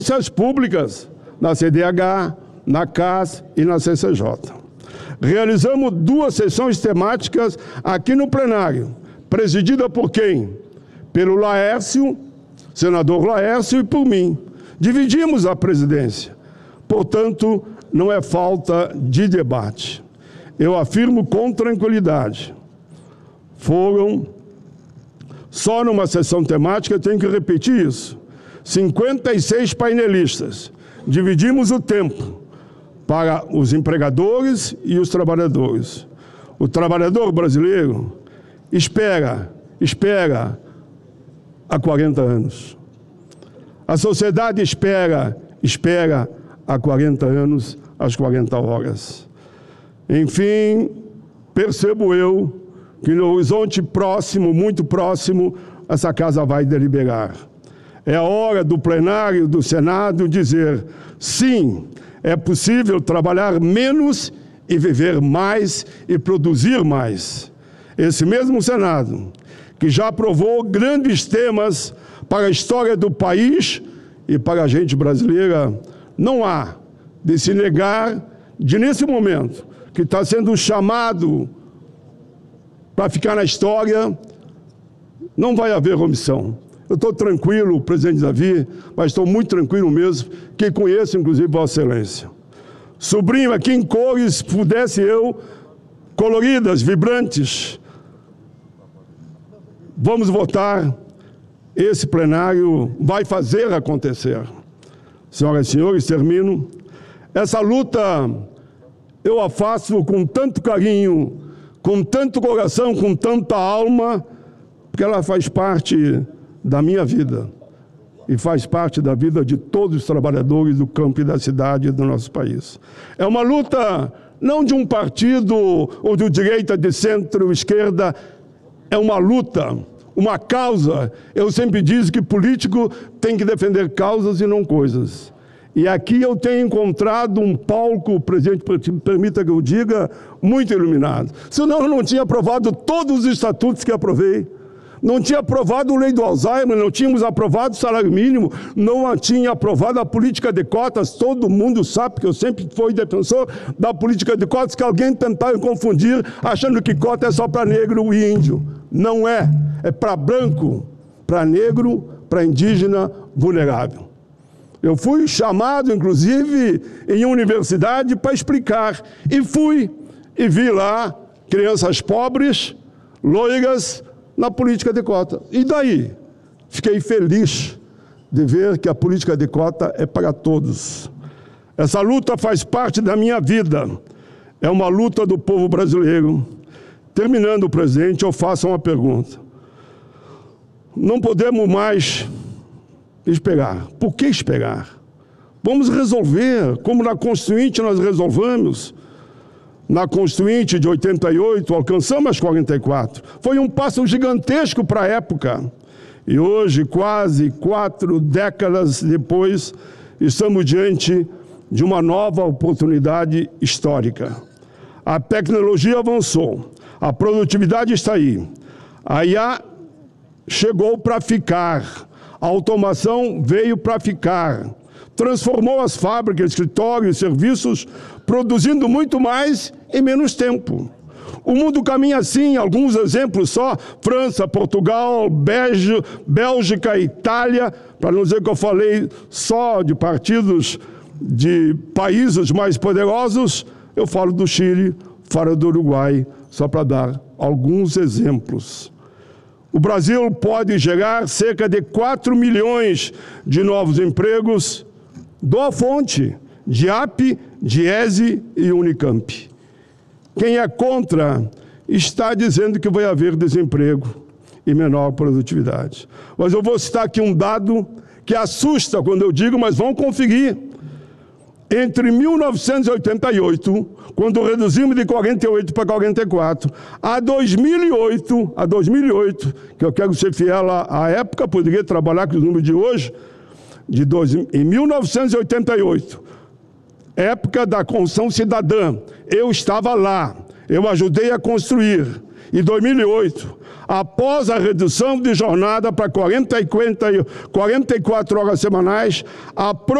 públicas, na CDH, na CAS e na CCJ. Realizamos 2 sessões temáticas aqui no plenário, presidida por quem? Pelo Laércio, senador Laércio, e por mim. Dividimos a presidência. Portanto, não é falta de debate. Eu afirmo com tranquilidade. Foram, só numa sessão temática, eu tenho que repetir isso, 56 painelistas. Dividimos o tempo para os empregadores e os trabalhadores. O trabalhador brasileiro espera há 40 anos. A sociedade espera há 40 anos, às 40 horas. Enfim, percebo eu que no horizonte próximo, muito próximo, essa casa vai deliberar. É a hora do plenário do Senado dizer: sim, é possível trabalhar menos e viver mais e produzir mais. Esse mesmo Senado, que já aprovou grandes temas para a história do país e para a gente brasileira, não há de se negar de, nesse momento, que está sendo chamado para ficar na história, não vai haver omissão. Eu estou tranquilo, presidente Davi, mas estou muito tranquilo mesmo, que conheço, inclusive, Vossa Excelência. Sobrinho, aqui em cores, pudesse eu, coloridas, vibrantes, vamos votar, esse plenário vai fazer acontecer. Senhoras e senhores, termino. Essa luta eu a faço com tanto carinho, com tanto coração, com tanta alma, porque ela faz parte da minha vida e faz parte da vida de todos os trabalhadores do campo e da cidade do nosso país. É uma luta não de um partido ou de direita, de centro, esquerda, é uma luta, uma causa. Eu sempre disse que político tem que defender causas e não coisas. E aqui eu tenho encontrado um palco, presidente, permita que eu diga, muito iluminado. Senão eu não tinha aprovado todos os estatutos que aprovei. Não tinha aprovado a lei do Alzheimer, não tínhamos aprovado o salário mínimo, não tinha aprovado a política de cotas. Todo mundo sabe que eu sempre fui defensor da política de cotas, que alguém tentava confundir, achando que cota é só para negro e índio. Não é. É para branco, para negro, para indígena vulnerável. Eu fui chamado, inclusive, em universidade para explicar. E fui, e vi lá crianças pobres, loiras, na política de cota. E daí? Fiquei feliz de ver que a política de cota é para todos. Essa luta faz parte da minha vida. É uma luta do povo brasileiro. Terminando, presidente, eu faço uma pergunta. Não podemos mais esperar. Por que esperar? Vamos resolver, como na Constituinte nós resolvemos. Na Constituinte de 88, alcançamos as 44. Foi um passo gigantesco para a época. E hoje, quase 4 décadas depois, estamos diante de uma nova oportunidade histórica. A tecnologia avançou, a produtividade está aí. A IA chegou para ficar, a automação veio para ficar. Transformou as fábricas, escritórios, serviços, produzindo muito mais em menos tempo. O mundo caminha assim, alguns exemplos só: França, Portugal, Bélgica, Itália, para não dizer que eu falei só de partidos de países mais poderosos, eu falo do Chile, falo do Uruguai, só para dar alguns exemplos. O Brasil pode gerar cerca de 4 milhões de novos empregos. Dou a fonte: DIAP, DIESE e Unicamp. Quem é contra está dizendo que vai haver desemprego e menor produtividade. Mas eu vou citar aqui um dado que assusta quando eu digo, mas vão conferir. Entre 1988, quando reduzimos de 48 para 44, a 2008, que eu quero ser fiel à época, poderia trabalhar com os números de hoje, em 1988, época da Construção Cidadã, eu estava lá, eu ajudei a construir. e 2008, após a redução de jornada para 44 horas semanais, a